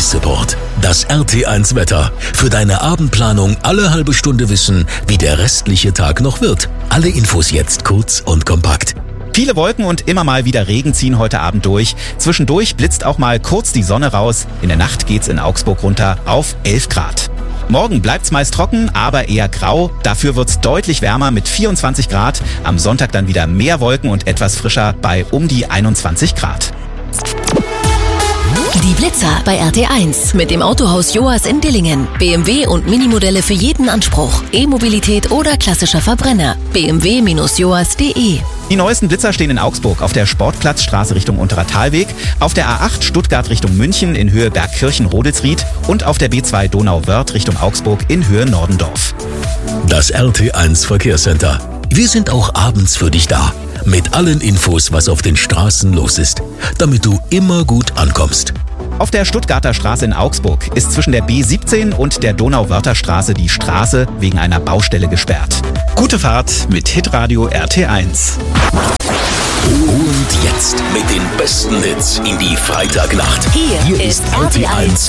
Support. Das RT1 Wetter. Für deine Abendplanung alle halbe Stunde wissen, wie der restliche Tag noch wird. Alle Infos jetzt kurz und kompakt. Viele Wolken und immer mal wieder Regen ziehen heute Abend durch. Zwischendurch blitzt auch mal kurz die Sonne raus. In der Nacht geht's in Augsburg runter auf 11 Grad. Morgen bleibt's meist trocken, aber eher grau. Dafür wird's deutlich wärmer mit 24 Grad. Am Sonntag dann wieder mehr Wolken und etwas frischer bei um die 21 Grad. Die Blitzer bei RT1 mit dem Autohaus Joas in Dillingen. BMW und Minimodelle für jeden Anspruch. E-Mobilität oder klassischer Verbrenner. bmw-joas.de. Die neuesten Blitzer stehen in Augsburg auf der Sportplatzstraße Richtung Unterer Talweg, auf der A8 Stuttgart Richtung München in Höhe Bergkirchen-Rodelsried und auf der B2 Donauwörth Richtung Augsburg in Höhe Nordendorf. Das RT1 Verkehrscenter. Wir sind auch abends für dich da. Mit allen Infos, was auf den Straßen los ist, damit du immer gut ankommst. Auf der Stuttgarter Straße in Augsburg ist zwischen der B17 und der Donauwörther Straße die Straße wegen einer Baustelle gesperrt. Gute Fahrt mit Hitradio RT1. Und jetzt mit den besten Hits in die Freitagnacht. Hier ist RT1